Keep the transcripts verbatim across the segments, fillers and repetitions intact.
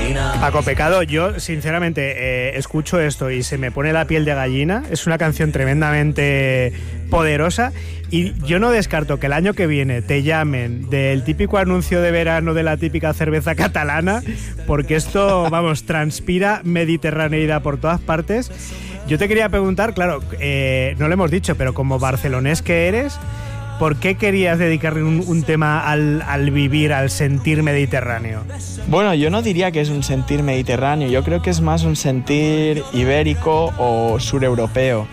Paco Pecado, yo sinceramente eh, escucho esto y se me pone la piel de gallina. Es una canción tremendamente poderosa y yo no descarto que el año que viene te llamen del típico anuncio de verano de la típica cerveza catalana, porque esto, vamos, transpira mediterraneidad por todas partes. Yo te quería preguntar, claro, eh, no lo hemos dicho, pero como barcelonés que eres, ¿por qué querías dedicarle un, un tema al, al vivir, al sentir mediterráneo? Bueno, yo no diría que es un sentir mediterráneo, yo creo que es más un sentir ibérico o sureuropeo.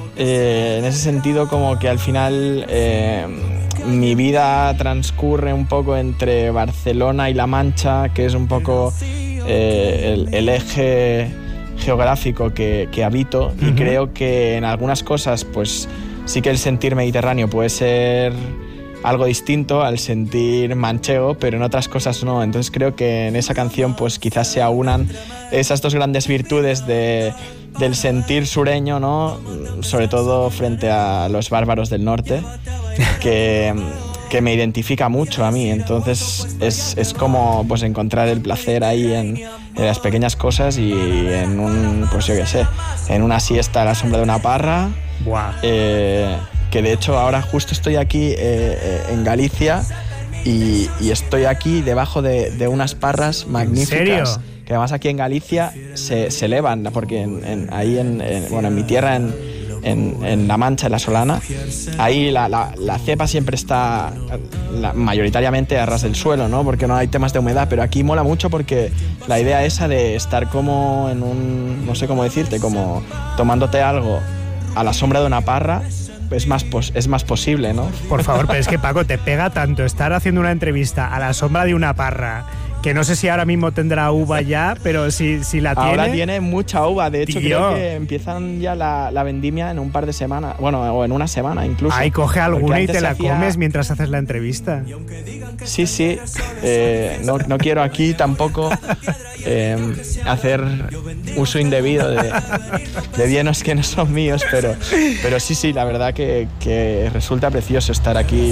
Eh, en ese sentido, como que al final eh, mi vida transcurre un poco entre Barcelona y La Mancha, que es un poco eh, el, el eje geográfico que, que habito. Uh-huh. Y creo que en algunas cosas, pues sí que el sentir mediterráneo puede ser algo distinto al sentir manchego, pero en otras cosas no. Entonces creo que en esa canción pues quizás se aunan esas dos grandes virtudes de, del sentir sureño, ¿no? Sobre todo frente a los bárbaros del norte, que, que me identifica mucho a mí. Entonces es, es como pues encontrar el placer ahí en, en las pequeñas cosas y en un, pues yo qué sé, en una siesta a la sombra de una parra. Wow. Eh, que de hecho ahora justo estoy aquí eh, eh, en Galicia y, y estoy aquí debajo de, de unas parras magníficas. ¿En serio? Que además aquí en Galicia se, se elevan, porque en, en, ahí en, en, bueno, en mi tierra, en, en, en La Mancha, en la Solana, ahí la, la, la cepa siempre está la, mayoritariamente a ras del suelo, ¿no? Porque no hay temas de humedad, pero aquí mola mucho porque la idea esa de estar como en un, no sé cómo decirte, como tomándote algo a la sombra de una parra, es más, pos- es más posible, ¿no? Por favor, pero es que Paco, te pega tanto estar haciendo una entrevista a la sombra de una parra, que no sé si ahora mismo tendrá uva ya, pero si, si la tiene... Ahora tiene mucha uva, de hecho Tío. Creo que empiezan ya la, la vendimia en un par de semanas, bueno, o en una semana incluso. Ay, coge alguna y te la hacía... comes mientras haces la entrevista. Sí, sí, eh, no, no quiero aquí tampoco eh, hacer uso indebido de, de bienes que no son míos, pero, pero sí, sí, la verdad que, que resulta precioso estar aquí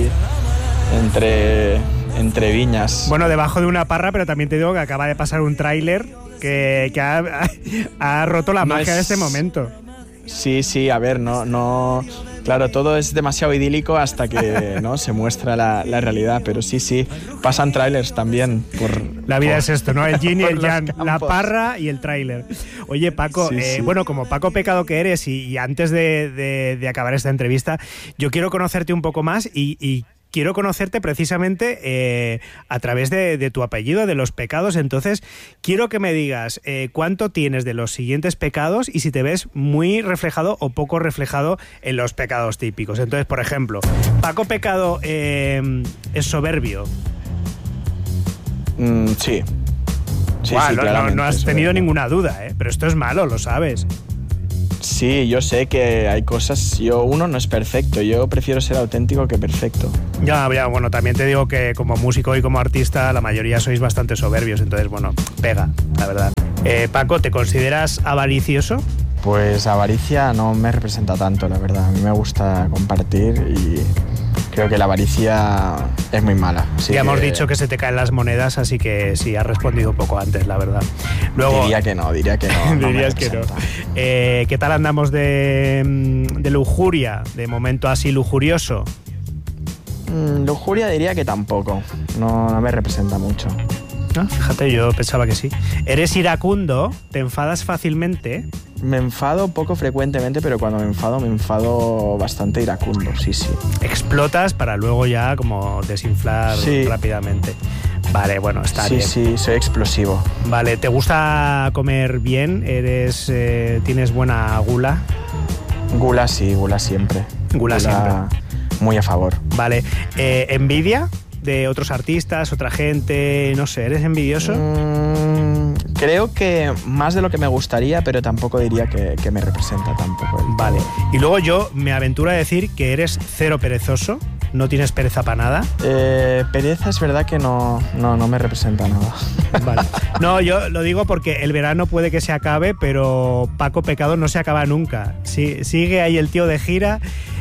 entre... entre viñas. Bueno, debajo de una parra, pero también te digo que acaba de pasar un tráiler que, que ha, ha roto la no magia es... de este momento. Sí, sí, a ver, no, no, claro, todo es demasiado idílico hasta que no se muestra la, la realidad, pero sí, sí, pasan trailers también. Por, la vida por, es esto, ¿no? El yin y el yang, campos. la parra y el tráiler. Oye, Paco, sí, eh, sí. bueno, como Paco Pecado que eres y, y antes de, de, de acabar esta entrevista, yo quiero conocerte un poco más y, y quiero conocerte precisamente eh, a través de, de tu apellido, de los pecados. Entonces, quiero que me digas eh, cuánto tienes de los siguientes pecados y si te ves muy reflejado o poco reflejado en los pecados típicos. Entonces, por ejemplo, Paco Pecado eh, es soberbio. Mm, sí. Sí, Buah, sí, no, claramente, no, no has soberbio. tenido ninguna duda, ¿eh? Pero esto es malo, lo sabes. Sí, yo sé que hay cosas, yo uno no es perfecto, yo prefiero ser auténtico que perfecto. Ya, ya, bueno, también te digo que como músico y como artista la mayoría sois bastante soberbios, entonces, bueno, pega, la verdad. Eh, Paco, ¿te consideras avaricioso? Pues avaricia no me representa tanto, la verdad. A mí me gusta compartir y creo que la avaricia es muy mala. Ya que... hemos dicho que se te caen las monedas, así que sí, has respondido un poco antes, la verdad. Luego, diría que no, diría que no. no dirías que no. Eh, ¿Qué tal andamos de, de lujuria? De momento así lujurioso. Mm, lujuria diría que tampoco. No, no me representa mucho. Ah, fíjate, yo pensaba que sí. ¿Eres iracundo? ¿Te enfadas fácilmente? Me enfado poco frecuentemente, pero cuando me enfado, me enfado bastante iracundo, sí, sí. Explotas para luego ya como desinflar sí. rápidamente. Vale, bueno, está sí, bien. Sí, sí, soy explosivo. Vale, ¿te gusta comer bien? ¿Eres, eh, ¿Tienes buena gula? Gula sí, gula siempre. Gula, gula siempre. Muy a favor. Vale, eh, ¿envidia de otros artistas, otra gente? No sé, ¿eres envidioso? Mm, creo que más de lo que me gustaría, pero tampoco diría que, que me representa tampoco. Vale, y luego yo me aventuro a decir que eres cero perezoso, no tienes pereza para nada. Eh, pereza es verdad que no, no, no me representa nada. Vale. No, yo lo digo porque el verano puede que se acabe, pero Paco Pecado no se acaba nunca. Sí, sigue ahí el tío de gira.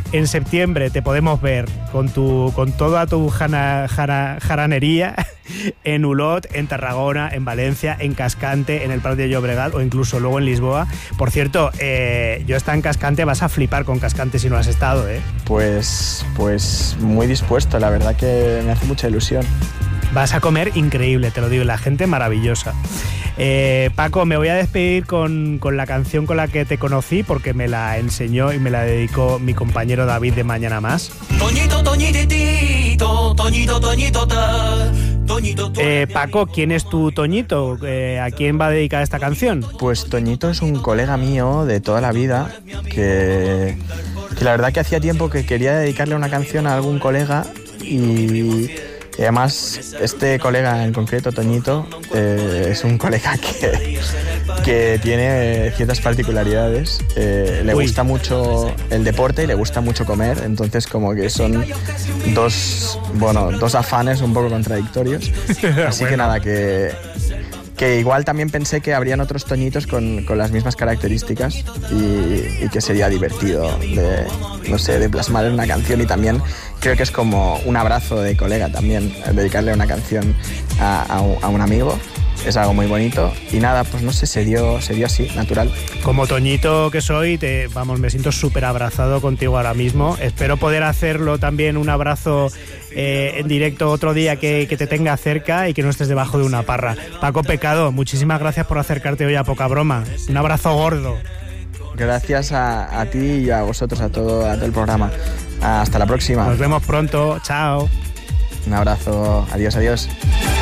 En septiembre te podemos ver con, tu, con toda tu jana, jara, jaranería en Olot, en Tarragona, en Valencia, en Cascante, en el Prat de Llobregat o incluso luego en Lisboa. Por cierto, eh, yo estaba en Cascante, vas a flipar con Cascante si no has estado, ¿eh? Pues, pues muy dispuesto, la verdad que me hace mucha ilusión. Vas a comer increíble, te lo digo, la gente maravillosa. Eh, Paco, me voy a despedir con, con la canción con la que te conocí porque me la enseñó y me la dedicó mi compañero David de Mañana Más. Toñito, toñitito, toñito, toñito, ta, toñito, eh, Paco, ¿quién es tu Toñito? Eh, ¿A quién va a dedicar esta canción? Pues Toñito es un colega mío de toda la vida que, que la verdad que hacía tiempo que quería dedicarle una canción a algún colega y... Y además, este colega en concreto, Toñito, eh, es un colega que, que tiene ciertas particularidades. Eh, le Uy. gusta mucho el deporte y le gusta mucho comer, entonces como que son dos, bueno, dos afanes un poco contradictorios. Así bueno. que nada, que... que igual también pensé que habrían otros Toñitos con, con las mismas características y, y que sería divertido de, no sé, de plasmar en una canción y también creo que es como un abrazo de colega también, dedicarle una canción a, a, un, a un amigo. Es algo muy bonito y nada, pues no sé, se dio, se dio así, natural. Como Toñito que soy, te, vamos, me siento súper abrazado contigo ahora mismo. Espero poder hacerlo también un abrazo eh, en directo otro día que, que te tenga cerca y que no estés debajo de una parra. Paco Pecado, muchísimas gracias por acercarte hoy a Poca Broma. Un abrazo gordo. Gracias a, a ti y a vosotros, a todo, a todo el programa. Hasta la próxima. Nos vemos pronto, chao. Un abrazo, adiós, adiós.